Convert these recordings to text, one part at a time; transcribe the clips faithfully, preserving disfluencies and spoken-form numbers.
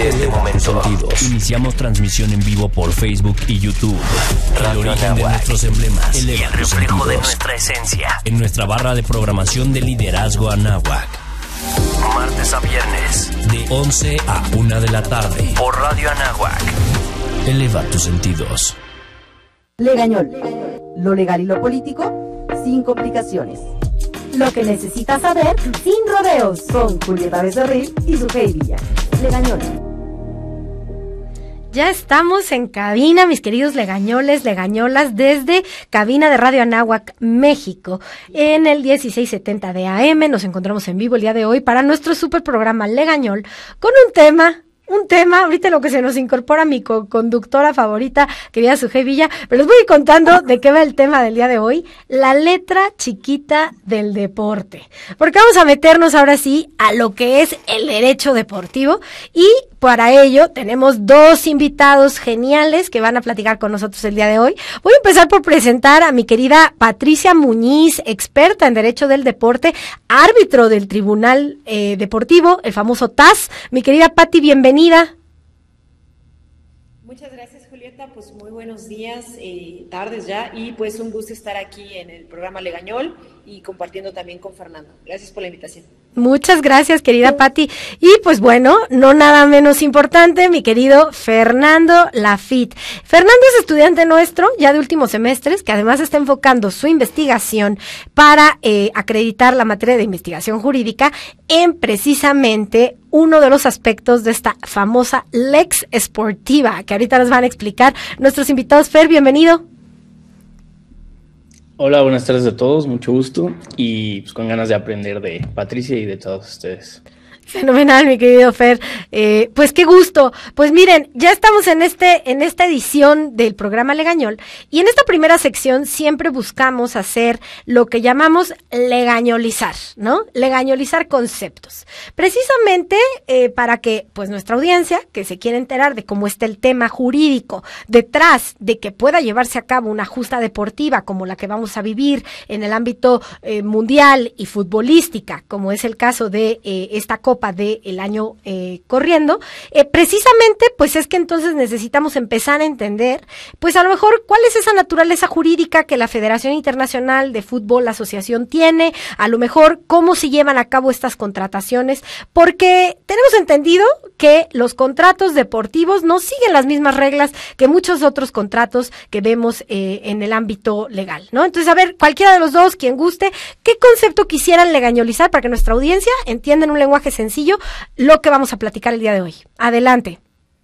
este momento. Iniciamos transmisión en vivo por Facebook y YouTube. El origen de nuestros emblemas y el reflejo de nuestra esencia en nuestra barra de programación de liderazgo Anáhuac. Martes a viernes de once a una de la tarde por Radio Anáhuac. Eleva tus sentidos. Legañol, lo legal y lo político sin complicaciones. Lo que necesitas saber sin rodeos con Julieta Becerril y Sujei Villa. Legañol. Ya estamos en cabina, mis queridos legañoles, legañolas, desde cabina de Radio Anáhuac, México, en el dieciséis setenta de A M. Nos encontramos en vivo el día de hoy para nuestro super programa Legañol, con un tema... Un tema, ahorita lo que se nos incorpora mi co-conductora favorita, querida Sujei Villa, pero les voy contando de qué va el tema del día de hoy, la letra chiquita del deporte. Porque vamos a meternos ahora sí a lo que es el derecho deportivo y para ello tenemos dos invitados geniales que van a platicar con nosotros el día de hoy. Voy a empezar por presentar a mi querida Patricia Muñiz, experta en derecho del deporte, árbitro del Tribunal eh, Deportivo, el famoso T A S. Mi querida Pati, bienvenida. Muchas gracias, Julieta, pues muy buenos días, eh, tardes ya, y pues un gusto estar aquí en el programa Legañol y compartiendo también con Fernando. Gracias por la invitación. Muchas gracias, querida Pati. Y pues bueno, no nada menos importante, mi querido Fernando Lafitte. Fernando es estudiante nuestro, ya de últimos semestres, que además está enfocando su investigación para eh, acreditar la materia de investigación jurídica en precisamente uno de los aspectos de esta famosa Lex Sportiva, que ahorita nos van a explicar nuestros invitados. Fer, bienvenido. Hola, buenas tardes a todos, mucho gusto y pues con ganas de aprender de Patricia y de todos ustedes. Fenomenal, mi querido Fer. Eh, pues qué gusto. Pues miren, ya estamos en este, en esta edición del programa Legañol y en esta primera sección siempre buscamos hacer lo que llamamos legañolizar, ¿no? Legañolizar conceptos. Precisamente eh, para que, pues nuestra audiencia, que se quiere enterar de cómo está el tema jurídico detrás de que pueda llevarse a cabo una justa deportiva como la que vamos a vivir en el ámbito eh, mundial y futbolística, como es el caso de eh, esta Copa del año eh, corriendo, eh, precisamente pues es que entonces necesitamos empezar a entender pues a lo mejor cuál es esa naturaleza jurídica que la Federación Internacional de Fútbol, la asociación tiene, a lo mejor cómo se llevan a cabo estas contrataciones, porque tenemos entendido que los contratos deportivos no siguen las mismas reglas que muchos otros contratos que vemos eh, en el ámbito legal, ¿no? Entonces, a ver, cualquiera de los dos, quien guste, ¿qué concepto quisieran legañolizar para que nuestra audiencia entienda en un lenguaje sencillo lo que vamos a platicar el día de hoy? Adelante.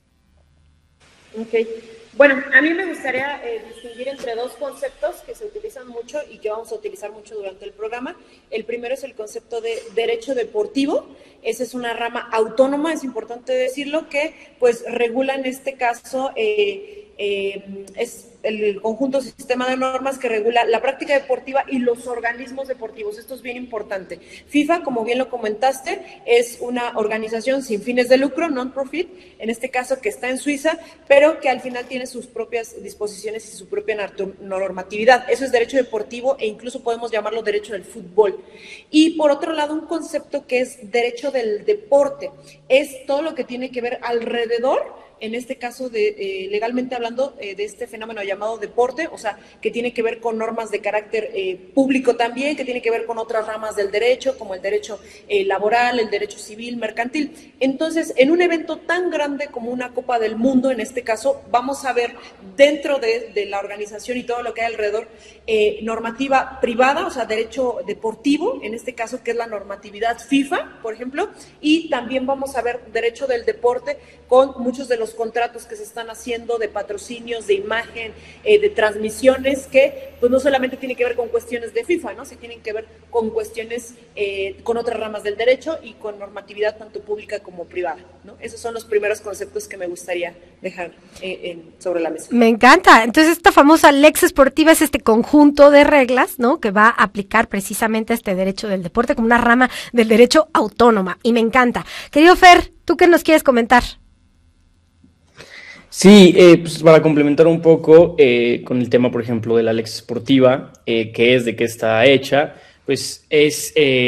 Ok. Bueno, a mí me gustaría eh, distinguir entre dos conceptos que se utilizan mucho y que vamos a utilizar mucho durante el programa. El primero es el concepto de derecho deportivo. Esa es una rama autónoma, es importante decirlo, que pues regula en este caso, eh, eh, es el conjunto sistema de normas que regula la práctica deportiva y los organismos deportivos. Esto es bien importante. FIFA, como bien lo comentaste, es una organización sin fines de lucro, non-profit, en este caso que está en Suiza, pero que al final tiene sus propias disposiciones y su propia normatividad. Eso es derecho deportivo e incluso podemos llamarlo derecho del fútbol. Y por otro lado, un concepto que es derecho del deporte. Es todo lo que tiene que ver alrededor, en este caso, de eh, legalmente hablando, eh, de este fenómeno llamado deporte, o sea, que tiene que ver con normas de carácter eh, público también, que tiene que ver con otras ramas del derecho, como el derecho eh, laboral, el derecho civil, mercantil. Entonces, en un evento tan grande como una Copa del Mundo, en este caso, vamos a ver dentro de, de la organización y todo lo que hay alrededor, eh, normativa privada, o sea, derecho deportivo, en este caso, que es la normatividad FIFA, por ejemplo, y también vamos a ver derecho del deporte con muchos de los contratos que se están haciendo de patrocinios, de imagen, eh, de transmisiones, que pues no solamente tiene que ver con cuestiones de FIFA, ¿no? Se tienen que ver con cuestiones, eh, con otras ramas del derecho y con normatividad tanto pública como privada, ¿no? Esos son los primeros conceptos que me gustaría dejar eh, en, sobre la mesa. Me encanta. Entonces, esta famosa Lex Sportiva es este conjunto de reglas, ¿no?, que va a aplicar precisamente este derecho del deporte como una rama del derecho autónoma, y me encanta. Querido Fer, ¿tú qué nos quieres comentar? Sí, eh, pues para complementar un poco eh, con el tema, por ejemplo, de la Lex Sportiva, eh, que es de qué está hecha, pues es... Eh,